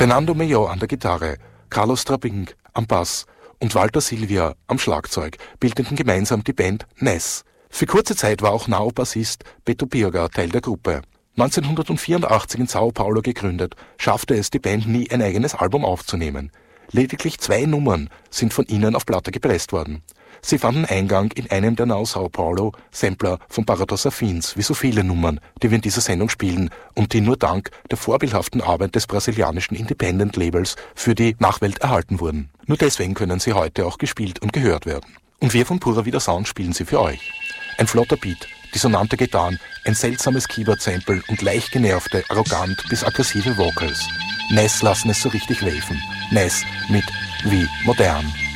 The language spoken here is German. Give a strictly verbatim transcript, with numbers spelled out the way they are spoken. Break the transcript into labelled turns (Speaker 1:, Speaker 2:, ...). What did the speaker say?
Speaker 1: Fernando Meilló an der Gitarre, Carlos Trabing am Bass und Walter Silvia am Schlagzeug bildeten gemeinsam die Band Ness. Für kurze Zeit war auch Now-Bassist Beto Birga Teil der Gruppe. neunzehnhundertvierundachtzig in Sao Paulo gegründet, schaffte es die Band nie, ein eigenes Album aufzunehmen. Lediglich zwei Nummern sind von ihnen auf Platte gepresst worden. Sie fanden Eingang in einem der Now Sao Paulo Sampler von Parados Afins, wie so viele Nummern, die wir in dieser Sendung spielen und die nur dank der vorbildhaften Arbeit des brasilianischen Independent-Labels für die Nachwelt erhalten wurden. Nur deswegen können sie heute auch gespielt und gehört werden. Und wir von Pura Vida Sound spielen sie für euch. Ein flotter Beat, dissonante Gitarren, ein seltsames Keyboard-Sample und leicht genervte, arrogant bis aggressive Vocals. Ness lassen es so richtig waven. Ness mit Wie modern.